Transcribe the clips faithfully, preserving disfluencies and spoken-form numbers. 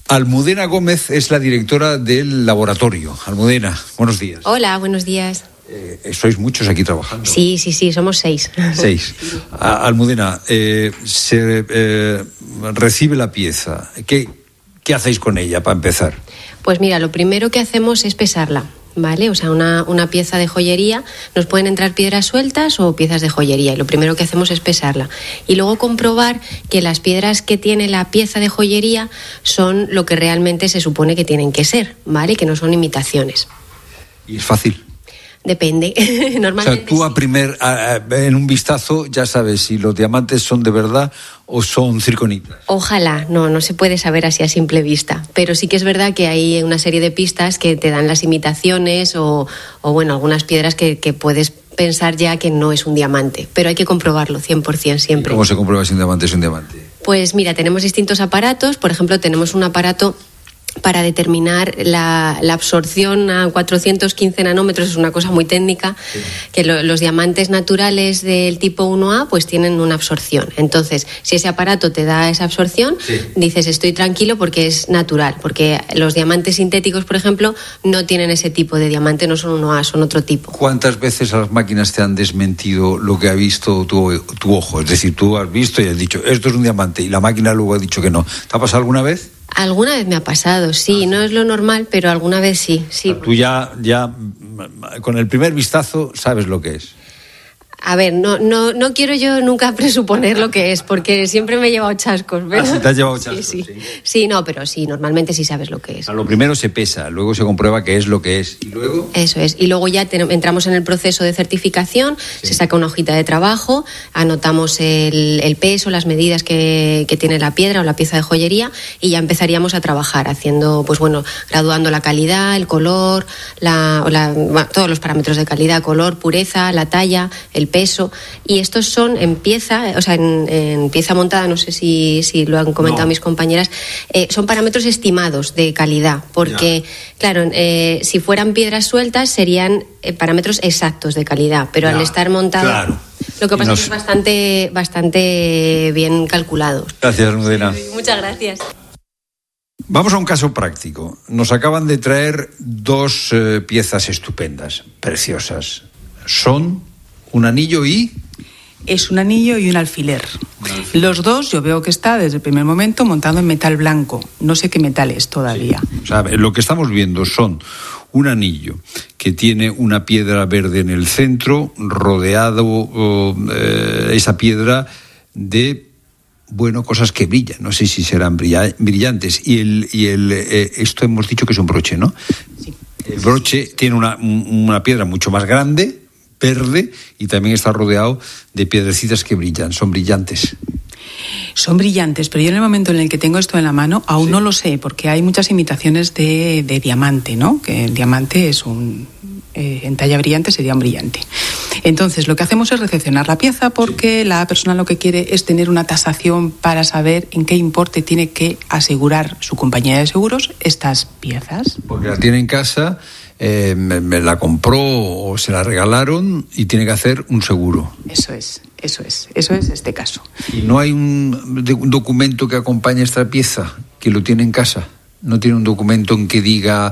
Almudena Gómez es la directora del laboratorio. Almudena, buenos días. Hola, buenos días. Eh, sois muchos aquí trabajando. Sí, sí, sí, somos seis. Seis. A, Almudena, eh, se eh, recibe la pieza. ¿Qué, ¿Qué hacéis con ella para empezar? Pues mira, lo primero que hacemos es pesarla, ¿vale? O sea, una, una pieza de joyería, nos pueden entrar piedras sueltas o piezas de joyería, y lo primero que hacemos es pesarla. Y luego comprobar que las piedras que tiene la pieza de joyería son lo que realmente se supone que tienen que ser, ¿vale? Que no son imitaciones. ¿Y es fácil? Depende. Normalmente. O sea, tú a primer, a, a, en un vistazo ya sabes si los diamantes son de verdad o son circonitas. Ojalá, no, no se puede saber así a simple vista, pero sí que es verdad que hay una serie de pistas que te dan las imitaciones o, o bueno, algunas piedras que, que puedes pensar ya que no es un diamante, pero hay que comprobarlo cien por ciento siempre. ¿Cómo se comprueba si un diamante es un diamante? Pues mira, tenemos distintos aparatos, por ejemplo, tenemos un aparato para determinar la, la absorción a cuatrocientos quince nanómetros, es una cosa muy técnica, sí. que lo, los diamantes naturales del tipo uno A pues tienen una absorción. Entonces, si ese aparato te da esa absorción, sí. dices estoy tranquilo porque es natural, porque los diamantes sintéticos, por ejemplo, no tienen ese tipo de diamante, no son uno A, son otro tipo. ¿Cuántas veces las máquinas te han desmentido lo que ha visto tu, tu ojo? Es decir, tú has visto y has dicho esto es un diamante y la máquina luego ha dicho que no. ¿Te ha pasado alguna vez? Alguna vez me ha pasado, sí, ah, no es lo normal, pero alguna vez sí, sí. O sea, tú ya, ya, con el primer vistazo, sabes lo que es. A ver, no, no, no quiero yo nunca presuponer lo que es, porque siempre me he llevado chascos. ¿Pero? Ah, sí, te has llevado chascos, sí, sí. sí. Sí, no, pero sí, normalmente sí sabes lo que es. O sea, lo primero se pesa, luego se comprueba qué es lo que es, y luego... Eso es, y luego ya te, entramos en el proceso de certificación, sí. se saca una hojita de trabajo, anotamos el, el peso, las medidas que, que tiene la piedra o la pieza de joyería, y ya empezaríamos a trabajar haciendo, pues bueno, graduando la calidad, el color, la, o la, bueno, todos los parámetros de calidad, color, pureza, la talla, el peso, y estos son en pieza, o sea, en, en pieza montada, no sé si, si lo han comentado no. mis compañeras, eh, son parámetros estimados de calidad, porque, ya. claro, eh, si fueran piedras sueltas serían eh, parámetros exactos de calidad, pero ya. al estar montado, claro. lo que pasa Nos... es que es bastante, bastante bien calculado. Gracias, Almudena. Sí, muchas gracias. Vamos a un caso práctico. Nos acaban de traer dos eh, piezas estupendas, preciosas. Son un anillo y... Es un anillo y un alfiler. un alfiler. Los dos yo veo que está desde el primer momento montado en metal blanco. No sé qué metal es todavía. Sí. O sea, lo que estamos viendo son un anillo que tiene una piedra verde en el centro, rodeado oh, eh, esa piedra de... bueno, cosas que brillan, no sé si serán brillantes. Y el, y el eh, esto hemos dicho que es un broche, ¿no? Sí. El broche tiene una, una piedra mucho más grande, verde, y también está rodeado de piedrecitas que brillan, son brillantes. Son brillantes, pero yo en el momento en el que tengo esto en la mano aún sí. no lo sé, porque hay muchas imitaciones de, de diamante, ¿no? Que el diamante es un... Eh, en talla brillante sería un brillante. Entonces, lo que hacemos es recepcionar la pieza porque sí. la persona lo que quiere es tener una tasación para saber en qué importe tiene que asegurar su compañía de seguros estas piezas. Porque la tiene en casa, eh, me, me la compró o se la regalaron y tiene que hacer un seguro. Eso es, eso es, eso es este caso. ¿Y no hay un, un documento que acompañe esta pieza, que lo tiene en casa? ¿No tiene un documento en que diga...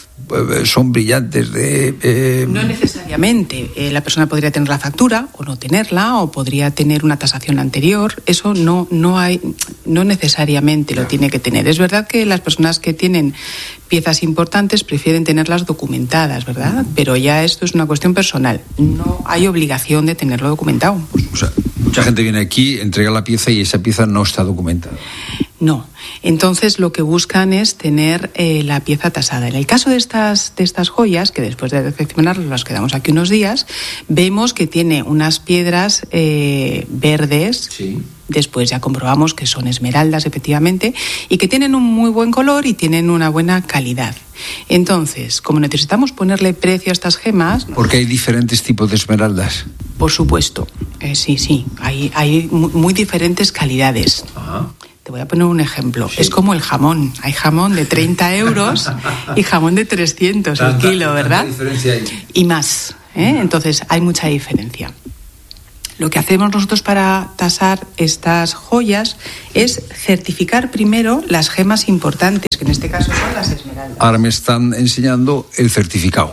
son brillantes de... Eh... No necesariamente. Eh, la persona podría tener la factura o no tenerla, o podría tener una tasación anterior. Eso no, no hay, no necesariamente lo tiene que tener. Es verdad que las personas que tienen piezas importantes prefieren tenerlas documentadas, ¿verdad? Pero ya esto es una cuestión personal. No hay obligación de tenerlo documentado. O sea, mucha gente viene aquí, entrega la pieza y esa pieza no está documentada. No. Entonces lo que buscan es tener eh, la pieza tasada. En el caso de estas, de estas joyas, que después de recepcionarlas las quedamos aquí unos días, vemos que tiene unas piedras eh, verdes. Sí. Después ya comprobamos que son esmeraldas, efectivamente, y que tienen un muy buen color y tienen una buena calidad. Entonces, como necesitamos ponerle precio a estas gemas... Porque hay diferentes tipos de esmeraldas. Por supuesto, eh, sí, sí, hay, hay muy, muy diferentes calidades. Ajá. Te voy a poner un ejemplo. Sí. Es como el jamón. Hay jamón de treinta euros y jamón de trescientos el kilo, ¿verdad? ¿Qué diferencia hay? Y más, ¿eh? Entonces, hay mucha diferencia. Lo que hacemos nosotros para tasar estas joyas es certificar primero las gemas importantes, que en este caso son las esmeraldas. Ahora me están enseñando el certificado.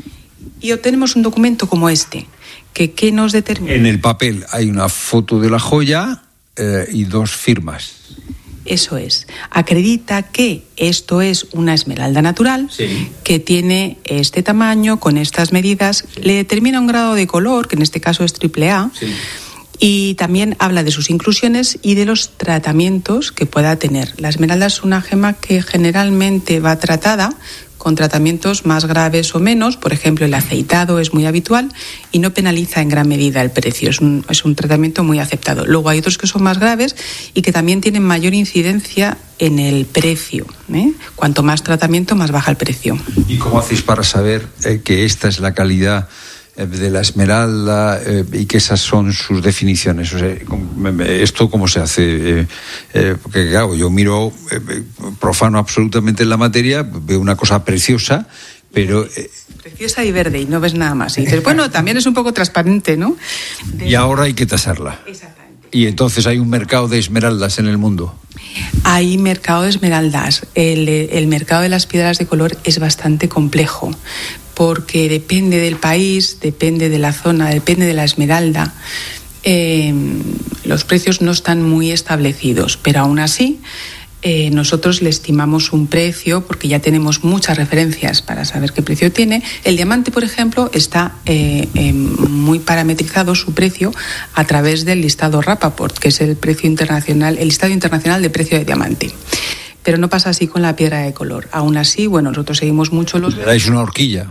Y obtenemos un documento como este, que ¿qué nos determina? En el papel hay una foto de la joya eh, y dos firmas. Eso es. Acredita que esto es una esmeralda natural, sí, que tiene este tamaño, con estas medidas, sí, le determina un grado de color, que en este caso es triple A, sí, y también habla de sus inclusiones y de los tratamientos que pueda tener. La esmeralda es una gema que generalmente va tratada con tratamientos más graves o menos. Por ejemplo, el aceitado es muy habitual y no penaliza en gran medida el precio. Es un, es un tratamiento muy aceptado. Luego hay otros que son más graves y que también tienen mayor incidencia en el precio, ¿eh? Cuanto más tratamiento, más baja el precio. ¿Y cómo hacéis para saber eh, que esta es la calidad de la esmeralda eh, y que esas son sus definiciones? O sea, ¿esto cómo se hace? Eh, eh, porque claro, yo miro eh, profano absolutamente en la materia, veo una cosa preciosa, pero... Eh, preciosa y verde, y no ves nada más. Y dices, bueno, también es un poco transparente, ¿no? De... Y ahora hay que tasarla. Exactamente. Y entonces hay un mercado de esmeraldas en el mundo. Hay mercado de esmeraldas. El, el mercado de las piedras de color es bastante complejo, porque depende del país, depende de la zona, depende de la esmeralda. Eh, los precios no están muy establecidos, pero aún así eh, nosotros le estimamos un precio porque ya tenemos muchas referencias para saber qué precio tiene. El diamante, por ejemplo, está eh, eh, muy parametrizado su precio a través del listado Rapaport, que es el precio internacional, el listado internacional de precio de diamante. Pero no pasa así con la piedra de color. Aún así, bueno, nosotros seguimos mucho los... ¿Le dais una horquilla?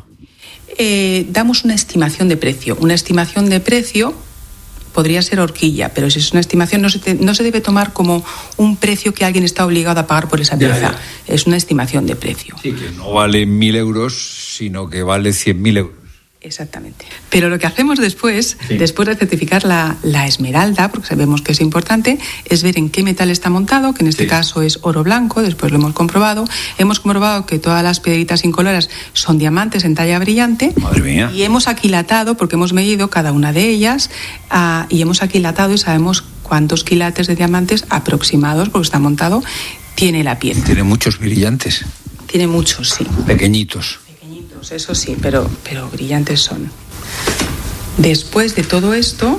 Eh, damos una estimación de precio. Una estimación de precio podría ser horquilla, pero si es una estimación no se, te, no se debe tomar como un precio que alguien está obligado a pagar por esa pieza. Ya, ya. Es una estimación de precio. Sí, que no vale mil euros, sino que vale cien mil euros. Exactamente. Pero lo que hacemos después, sí, después de certificar la, la esmeralda, porque sabemos que es importante, es ver en qué metal está montado, que en este sí. caso es oro blanco. Después lo hemos comprobado. Hemos comprobado que todas las piedritas incoloras son diamantes en talla brillante. Madre mía. Y hemos aquilatado, porque hemos medido cada una de ellas, uh, y hemos aquilatado y sabemos cuántos quilates de diamantes aproximados, porque está montado, tiene la pieza. Tiene muchos brillantes. Tiene muchos, sí. Pequeñitos. Eso sí, pero, pero brillantes son. Después de todo esto,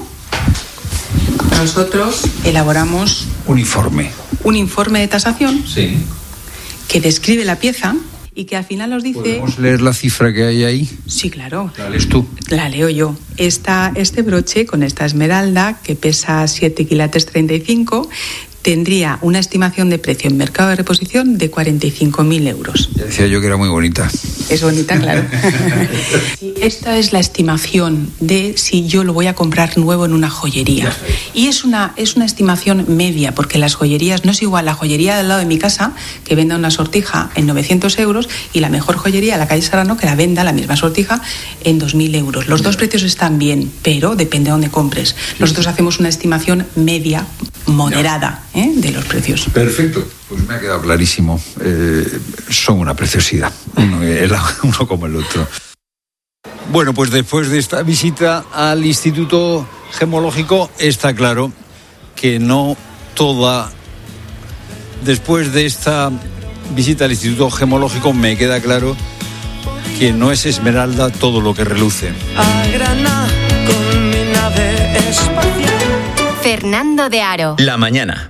nosotros elaboramos... Un informe. Un informe de tasación, sí, que describe la pieza y que al final nos dice... ¿Podemos leer la cifra que hay ahí? Sí, claro. ¿La lees tú? La leo yo. Esta, este broche con esta esmeralda, que pesa siete quilates treinta y cinco, tendría una estimación de precio en mercado de reposición de cuarenta y cinco mil euros. Ya decía yo que era muy bonita. Es bonita, claro. Esta es la estimación de si yo lo voy a comprar nuevo en una joyería. Y es una, es una estimación media, porque las joyerías no es igual la joyería del lado de mi casa, que venda una sortija en novecientos euros, y la mejor joyería, la calle Serrano, que la venda la misma sortija en dos mil euros. Los dos precios están bien, pero depende de dónde compres. Nosotros hacemos una estimación media, moderada, ¿eh? de los precios. Perfecto. Pues me ha quedado clarísimo. Eh, son una preciosidad, uno, uno como el otro. Bueno, pues después de esta visita al Instituto Gemológico, está claro que no toda... Después de esta visita al Instituto Gemológico, me queda claro que no es esmeralda todo lo que reluce. A Granada con mi nave espacial. Fernando de Aro. La mañana.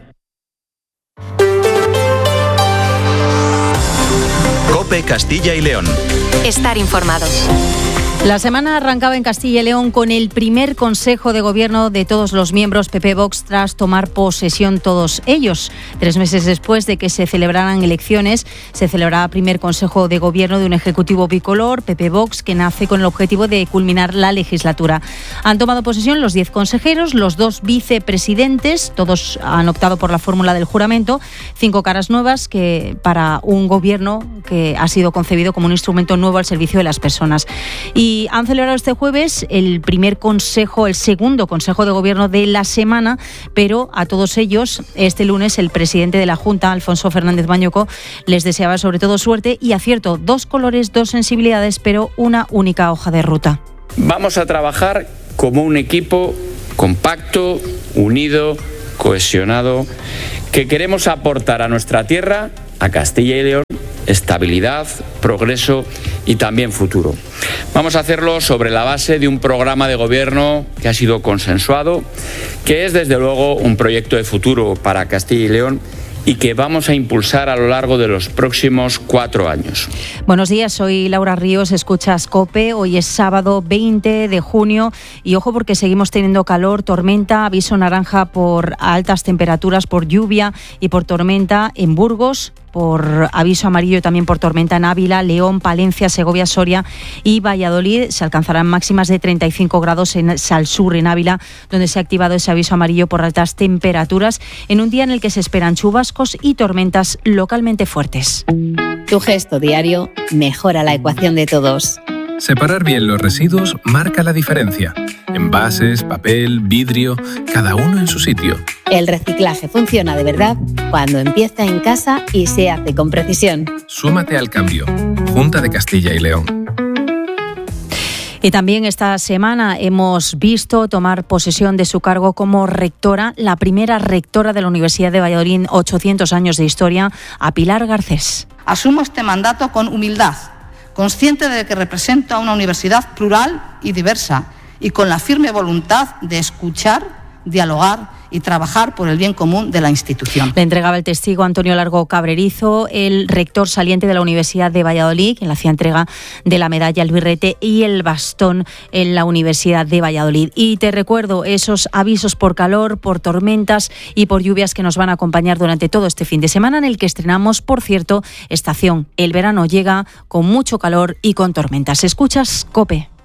COPE Castilla y León. Estar informado. La semana arrancaba en Castilla y León con el primer Consejo de Gobierno de todos los miembros P P Vox tras tomar posesión todos ellos. Tres meses después de que se celebraran elecciones, se celebraba primer Consejo de Gobierno de un Ejecutivo bicolor, P P Vox, que nace con el objetivo de culminar la legislatura. Han tomado posesión los diez consejeros, los dos vicepresidentes, todos han optado por la fórmula del juramento, cinco caras nuevas que para un gobierno que ha sido concebido como un instrumento nuevo al servicio de las personas. Y Y han celebrado este jueves el primer consejo, el segundo consejo de gobierno de la semana, pero a todos ellos, este lunes, el presidente de la Junta, Alfonso Fernández Bañuco, les deseaba sobre todo suerte y acierto. Dos colores, dos sensibilidades, pero una única hoja de ruta. Vamos a trabajar como un equipo compacto, unido, cohesionado, que queremos aportar a nuestra tierra, a Castilla y León, estabilidad, progreso y también futuro. Vamos a hacerlo sobre la base de un programa de gobierno que ha sido consensuado, que es desde luego un proyecto de futuro para Castilla y León y que vamos a impulsar a lo largo de los próximos cuatro años. Buenos días, soy Laura Ríos, escuchas COPE. Hoy es sábado veinte de junio y ojo porque seguimos teniendo calor, tormenta, aviso naranja por altas temperaturas, por lluvia y por tormenta en Burgos, por aviso amarillo también por tormenta en Ávila, León, Palencia, Segovia, Soria y Valladolid. Se alcanzarán máximas de treinta y cinco grados en Salsur, en Ávila, donde se ha activado ese aviso amarillo por altas temperaturas, en un día en el que se esperan chubascos y tormentas localmente fuertes. Tu gesto diario mejora la ecuación de todos. Separar bien los residuos marca la diferencia. Envases, papel, vidrio, cada uno en su sitio. El reciclaje funciona de verdad cuando empieza en casa y se hace con precisión. Súmate al cambio. Junta de Castilla y León. Y también esta semana hemos visto tomar posesión de su cargo como rectora, la primera rectora de la Universidad de Valladolid, ochocientos años de historia, a Pilar Garcés. Asumo este mandato con humildad, consciente de que represento a una universidad plural y diversa y con la firme voluntad de escuchar, dialogar y trabajar por el bien común de la institución. Le entregaba el testigo Antonio Largo Cabrerizo, el rector saliente de la Universidad de Valladolid, quien le hacía entrega de la medalla, el birrete y el bastón en la Universidad de Valladolid. Y te recuerdo esos avisos por calor, por tormentas y por lluvias que nos van a acompañar durante todo este fin de semana, en el que estrenamos, por cierto, estación. El verano llega con mucho calor y con tormentas. ¿Escuchas COPE?